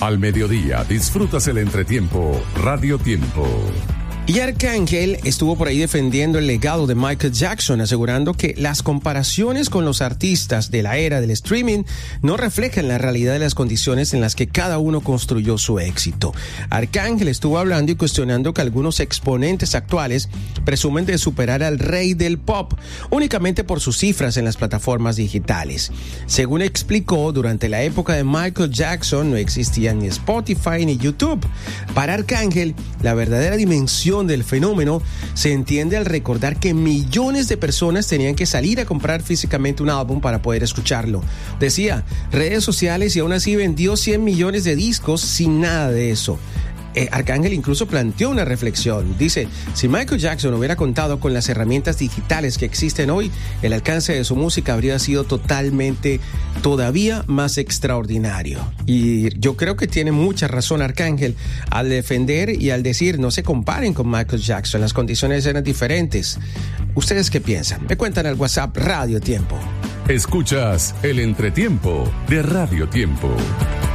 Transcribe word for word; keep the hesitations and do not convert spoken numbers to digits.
Al mediodía disfrutas el entretiempo Radio Tiempo. Y Arcángel estuvo por ahí defendiendo el legado de Michael Jackson, asegurando que las comparaciones con los artistas de la era del streaming no reflejan la realidad de las condiciones en las que cada uno construyó su éxito. Arcángel estuvo hablando y cuestionando que algunos exponentes actuales presumen de superar al rey del pop únicamente por sus cifras en las plataformas digitales. Según explicó, durante la época de Michael Jackson no existían ni Spotify ni YouTube. Para Arcángel, la verdadera dimensión del fenómeno se entiende al recordar que millones de personas tenían que salir a comprar físicamente un álbum para poder escucharlo. Decía, redes sociales, y aún así vendió cien millones de discos sin nada de eso. Eh, Arcángel incluso planteó una reflexión. Dice, si Michael Jackson hubiera contado con las herramientas digitales que existen hoy, el alcance de su música habría sido totalmente, todavía más extraordinario. Y yo creo que tiene mucha razón Arcángel al defender y al decir, no se comparen con Michael Jackson, las condiciones eran diferentes. ¿Ustedes qué piensan? Me cuentan al WhatsApp Radio Tiempo. Escuchas el entretiempo de Radio Tiempo.